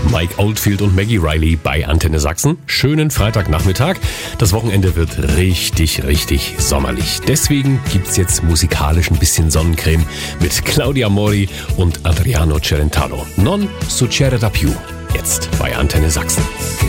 Mike Oldfield und Maggie Riley bei Antenne Sachsen. Schönen Freitagnachmittag. Das Wochenende wird richtig, richtig sommerlich. Deswegen gibt's jetzt musikalisch ein bisschen Sonnencreme mit Claudia Mori und Adriano Celentano. Non succede da più. Jetzt bei Antenne Sachsen.